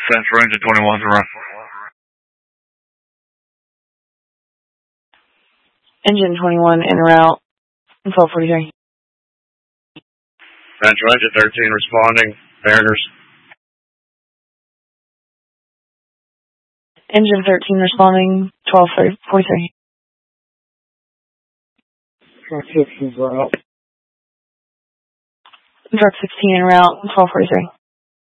Central Engine 21's around. Engine 21 en route, 1243. Central Engine 13 responding. Mariners. Engine 13 responding, 1243. Truck 16's route. Truck 16 en route, 1243.